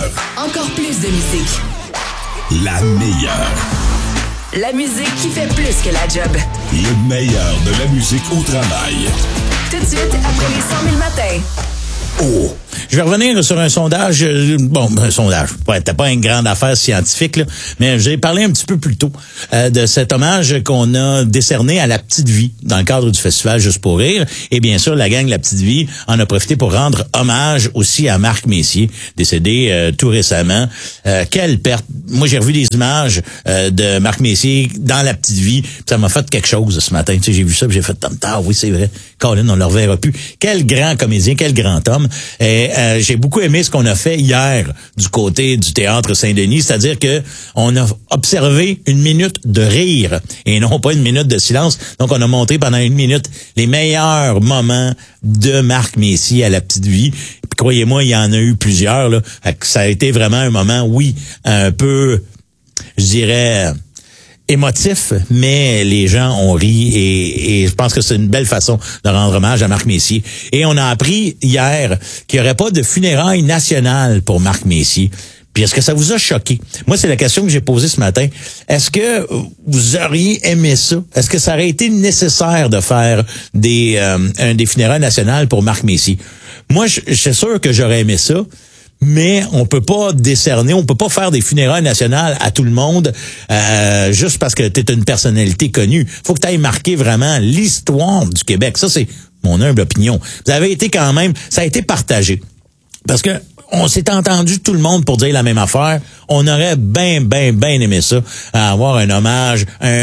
Encore plus de musique. La meilleure. La musique qui fait plus que la job. Le meilleur de la musique au travail. Tout de suite, après les 100 000 matins. Oh! Je vais revenir sur un sondage. Un sondage. C'était pas une grande affaire scientifique, là, mais j'ai parlé un petit peu plus tôt de cet hommage qu'on a décerné à La Petite Vie dans le cadre du festival Juste pour rire. Et bien sûr, la gang La Petite Vie en a profité pour rendre hommage aussi à Marc Messier, décédé tout récemment. Quelle perte! Moi, j'ai revu des images de Marc Messier dans La Petite Vie. Ça m'a fait quelque chose ce matin. Tu sais, j'ai vu ça, puis j'ai fait oui, c'est vrai. Colin, on ne le reverra plus. Quel grand comédien, quel grand homme. Et j'ai beaucoup aimé ce qu'on a fait hier du côté du Théâtre Saint-Denis, c'est-à-dire que on a observé une minute de rire et non pas une minute de silence. Donc, on a montré pendant une minute les meilleurs moments de Marc Messier à La Petite Vie. Puis, croyez-moi, il y en a eu plusieurs, là. Ça a été vraiment un moment, oui, un peu, je dirais, émotif, mais les gens ont ri et je pense que c'est une belle façon de rendre hommage à Marc Messier. Et on a appris hier qu'il n'y aurait pas de funérailles nationales pour Marc Messier. Puis est-ce que ça vous a choqué? Moi, c'est la question que j'ai posée ce matin. Est-ce que vous auriez aimé ça? Est-ce que ça aurait été nécessaire de faire des funérailles nationales pour Marc Messier? Moi, je suis sûr que j'aurais aimé ça. Mais on peut pas décerner, on peut pas faire des funérailles nationales à tout le monde juste parce que t'es une personnalité connue. Faut que t'ailles marquer vraiment l'histoire du Québec. Ça, c'est mon humble opinion. Vous avez été quand même, ça a été partagé. Parce que on s'est entendu tout le monde pour dire la même affaire. On aurait bien aimé ça, avoir un hommage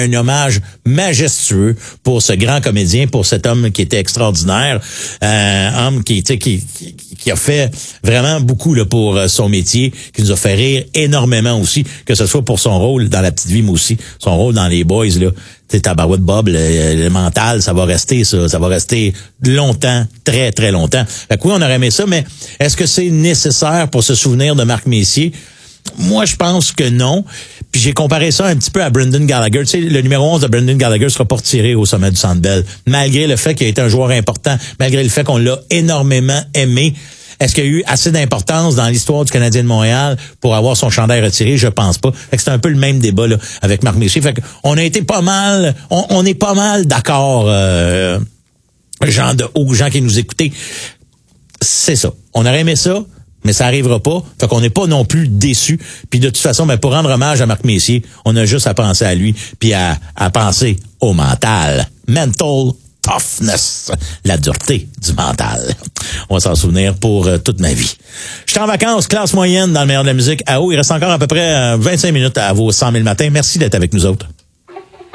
majestueux pour ce grand comédien, pour cet homme qui était extraordinaire, homme qui a fait vraiment beaucoup là, pour son métier, qui nous a fait rire énormément aussi, que ce soit pour son rôle dans La Petite Vie, mais aussi son rôle dans Les Boys, là. Tu sais, Tabarouette Bob, le mental, ça va rester longtemps, très, très longtemps. Fait que oui, on aurait aimé ça, mais est-ce que c'est nécessaire pour se souvenir de Marc Messier? Moi, je pense que non. Puis j'ai comparé ça un petit peu à Brendan Gallagher. Tu sais, le numéro 11 de Brendan Gallagher sera pas retiré au sommet du Centre Bell, malgré le fait qu'il a été un joueur important, malgré le fait qu'on l'a énormément aimé. Est-ce qu'il y a eu assez d'importance dans l'histoire du Canadien de Montréal pour avoir son chandail retiré? Je pense pas. Fait que c'est un peu le même débat là avec Marc Messier. Fait que on a été pas mal, on est pas mal d'accord, gens qui nous écoutaient. C'est ça. On aurait aimé ça, mais ça arrivera pas. Fait qu'on n'est pas non plus déçus. Puis de toute façon, pour rendre hommage à Marc Messier, on a juste à penser à lui, puis à penser au mental. Mental toughness, la dureté du mental. On va s'en souvenir pour toute ma vie. Je suis en vacances, classe moyenne dans le meilleur de la musique à haut. Il reste encore à peu près 25 minutes à vos 100 000 matins. Merci d'être avec nous autres.